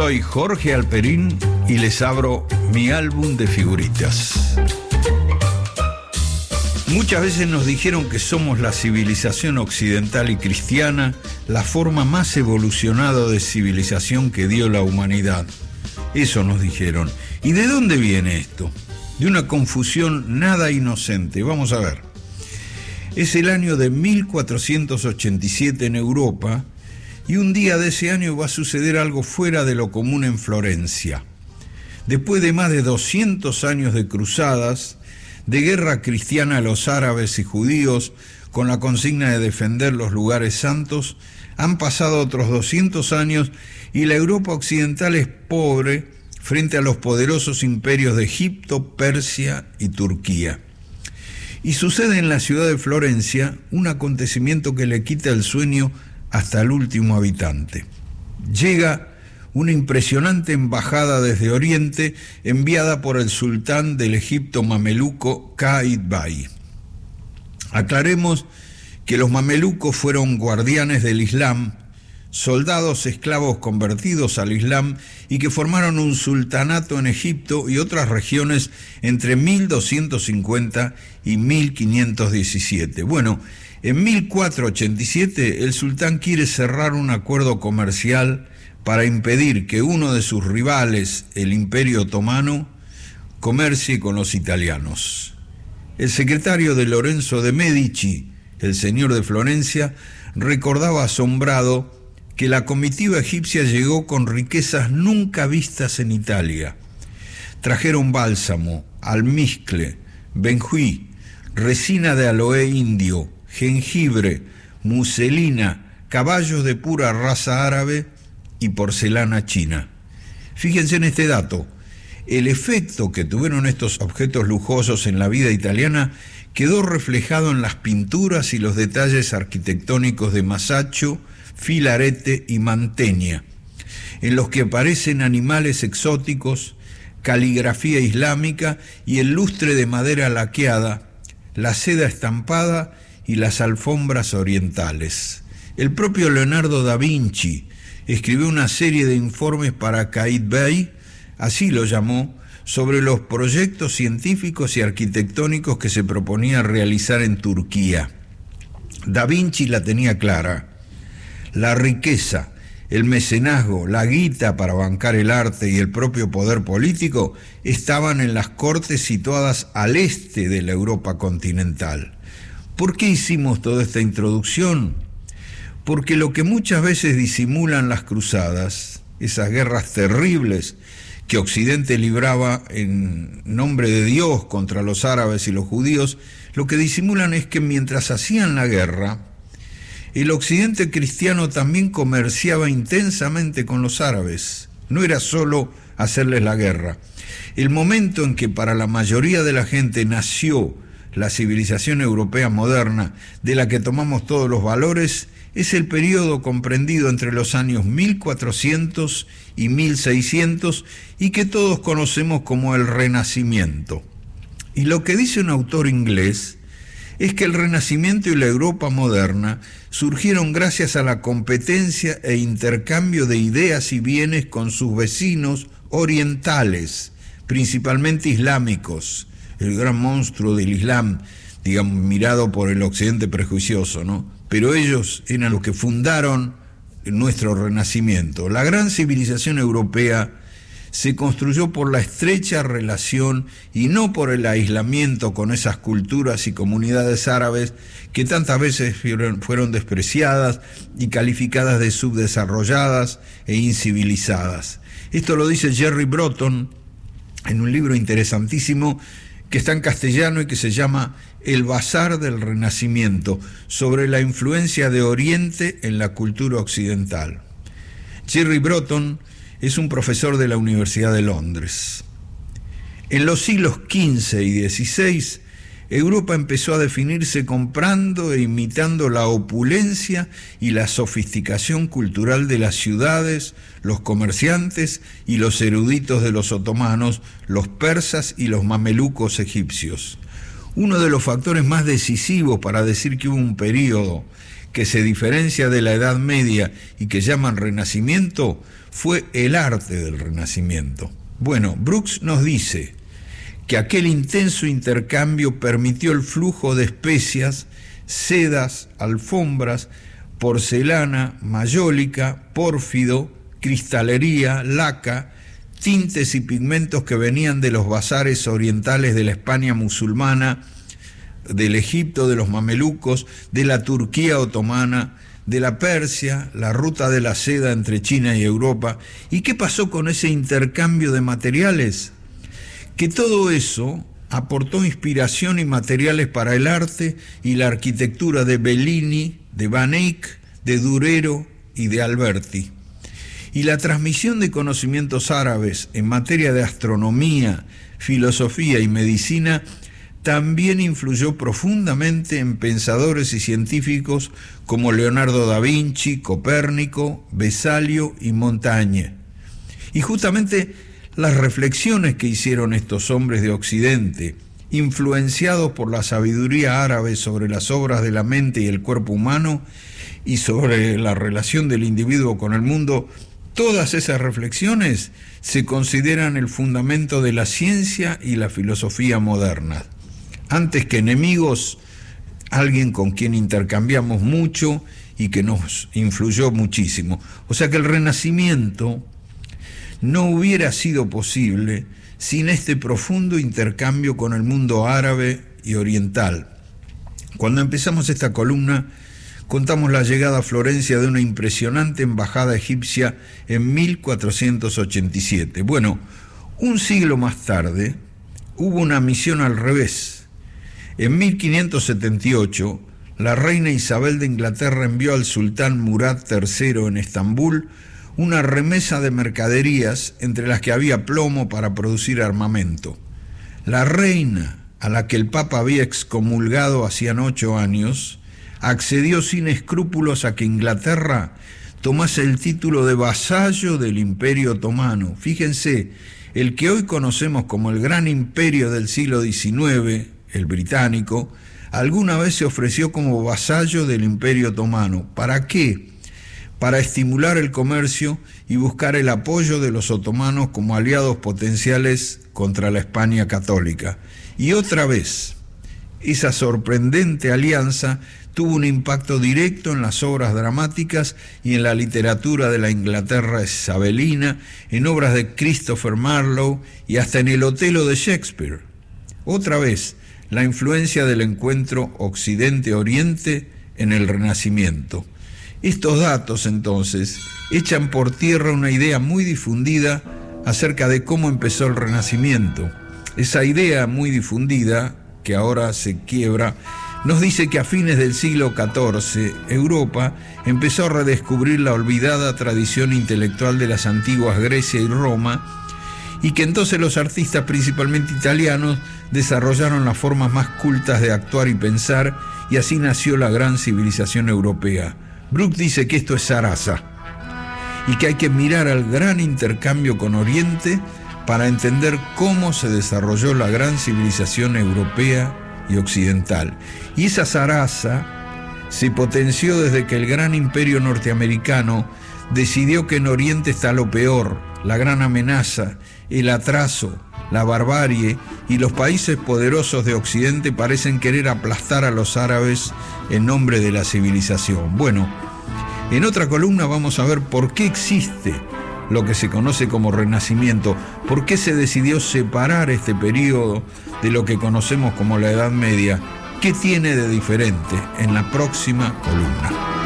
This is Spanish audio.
Soy Jorge Alperín y les abro mi álbum de figuritas. Muchas veces nos dijeron que somos la civilización occidental y cristiana, la forma más evolucionada de civilización que dio la humanidad. Eso nos dijeron. ¿Y de dónde viene esto? De una confusión nada inocente. Vamos a ver. Es el año de 1487 en Europa, y un día de ese año va a suceder algo fuera de lo común en Florencia. Después de más de 200 años de cruzadas, de guerra cristiana a los árabes y judíos, con la consigna de defender los lugares santos, han pasado otros 200 años y la Europa occidental es pobre frente a los poderosos imperios de Egipto, Persia y Turquía. Y sucede en la ciudad de Florencia un acontecimiento que le quita el sueño hasta el último habitante. Llega una impresionante embajada desde Oriente enviada por el sultán del Egipto mameluco Qaitbay. Aclaremos que los mamelucos fueron guardianes del Islam, soldados esclavos convertidos al Islam y que formaron un sultanato en Egipto y otras regiones entre 1250 y 1517. Bueno, en 1487 el sultán quiere cerrar un acuerdo comercial para impedir que uno de sus rivales, el Imperio Otomano, comercie con los italianos. El secretario de Lorenzo de Medici, el señor de Florencia, recordaba asombrado que la comitiva egipcia llegó con riquezas nunca vistas en Italia. Trajeron bálsamo, almizcle, benjuí, resina de aloe indio, jengibre, muselina, caballos de pura raza árabe y porcelana china. Fíjense en este dato. El efecto que tuvieron estos objetos lujosos en la vida italiana quedó reflejado en las pinturas y los detalles arquitectónicos de Masaccio, Filarete y Mantegna, en los que aparecen animales exóticos, caligrafía islámica y el lustre de madera laqueada, la seda estampada y las alfombras orientales. El propio Leonardo da Vinci escribió una serie de informes para Qaitbay, así lo llamó, sobre los proyectos científicos y arquitectónicos que se proponía realizar en Turquía. Da Vinci la tenía clara. La riqueza, el mecenazgo, la guita para bancar el arte y el propio poder político estaban en las cortes situadas al este de la Europa continental. ¿Por qué hicimos toda esta introducción? Porque lo que muchas veces disimulan las cruzadas, esas guerras terribles que Occidente libraba en nombre de Dios contra los árabes y los judíos, lo que disimulan es que mientras hacían la guerra, el Occidente cristiano también comerciaba intensamente con los árabes. No era solo hacerles la guerra. El momento en que para la mayoría de la gente nació la civilización europea moderna, de la que tomamos todos los valores, es el periodo comprendido entre los años 1400 y 1600 y que todos conocemos como el Renacimiento. Y lo que dice un autor inglés es que el Renacimiento y la Europa moderna surgieron gracias a la competencia e intercambio de ideas y bienes con sus vecinos orientales, principalmente islámicos, el gran monstruo del Islam, digamos, mirado por el Occidente prejuicioso, ¿no? Pero ellos eran los que fundaron nuestro Renacimiento. La gran civilización europea se construyó por la estrecha relación y no por el aislamiento con esas culturas y comunidades árabes que tantas veces fueron despreciadas y calificadas de subdesarrolladas e incivilizadas. Esto lo dice Jerry Broughton en un libro interesantísimo que está en castellano y que se llama El Bazar del Renacimiento, sobre la influencia de Oriente en la cultura occidental. Jerry Broughton es un profesor de la Universidad de Londres. En los siglos XV y XVI, Europa empezó a definirse comprando e imitando la opulencia y la sofisticación cultural de las ciudades, los comerciantes y los eruditos de los otomanos, los persas y los mamelucos egipcios. Uno de los factores más decisivos para decir que hubo un periodo que se diferencia de la Edad Media y que llaman Renacimiento fue el arte del Renacimiento. Bueno, Brooks nos dice que aquel intenso intercambio permitió el flujo de especias, sedas, alfombras, porcelana, mayólica, pórfido, cristalería, laca, tintes y pigmentos que venían de los bazares orientales de la España musulmana, del Egipto de los mamelucos, de la Turquía otomana, de la Persia, la ruta de la seda entre China y Europa. ¿Y qué pasó con ese intercambio de materiales? Que todo eso aportó inspiración y materiales para el arte y la arquitectura de Bellini, de Van Eyck, de Durero y de Alberti. Y la transmisión de conocimientos árabes en materia de astronomía, filosofía y medicina también influyó profundamente en pensadores y científicos como Leonardo da Vinci, Copérnico, Vesalio y Montaigne. Y justamente las reflexiones que hicieron estos hombres de Occidente, influenciados por la sabiduría árabe sobre las obras de la mente y el cuerpo humano y sobre la relación del individuo con el mundo, todas esas reflexiones se consideran el fundamento de la ciencia y la filosofía moderna. Antes que enemigos, alguien con quien intercambiamos mucho y que nos influyó muchísimo. O sea que el Renacimiento no hubiera sido posible sin este profundo intercambio con el mundo árabe y oriental. Cuando empezamos esta columna, contamos la llegada a Florencia de una impresionante embajada egipcia en 1487. Bueno, un siglo más tarde hubo una misión al revés. En 1578, la reina Isabel de Inglaterra envió al sultán Murad III en Estambul una remesa de mercaderías entre las que había plomo para producir armamento. La reina, a la que el Papa había excomulgado hacían 8 años, accedió sin escrúpulos a que Inglaterra tomase el título de vasallo del Imperio Otomano. Fíjense, el que hoy conocemos como el Gran Imperio del siglo XIX, el británico, alguna vez se ofreció como vasallo del Imperio Otomano. ¿Para qué? Para estimular el comercio y buscar el apoyo de los otomanos como aliados potenciales contra la España católica. Y otra vez, esa sorprendente alianza tuvo un impacto directo en las obras dramáticas y en la literatura de la Inglaterra isabelina, en obras de Christopher Marlowe y hasta en el Otelo de Shakespeare. Otra vez, la influencia del encuentro Occidente-Oriente en el Renacimiento. Estos datos, entonces, echan por tierra una idea muy difundida acerca de cómo empezó el Renacimiento. Esa idea muy difundida, que ahora se quiebra, nos dice que a fines del siglo XIV, Europa empezó a redescubrir la olvidada tradición intelectual de las antiguas Grecia y Roma, y que entonces los artistas, principalmente italianos, desarrollaron las formas más cultas de actuar y pensar, y así nació la gran civilización europea. Brooks dice que esto es Sarasa, y que hay que mirar al gran intercambio con Oriente para entender cómo se desarrolló la gran civilización europea y occidental. Y esa Sarasa se potenció desde que el gran imperio norteamericano decidió que en Oriente está lo peor, la gran amenaza, el atraso, la barbarie, y los países poderosos de Occidente parecen querer aplastar a los árabes en nombre de la civilización. Bueno, en otra columna vamos a ver por qué existe lo que se conoce como Renacimiento, por qué se decidió separar este periodo de lo que conocemos como la Edad Media, qué tiene de diferente en la próxima columna.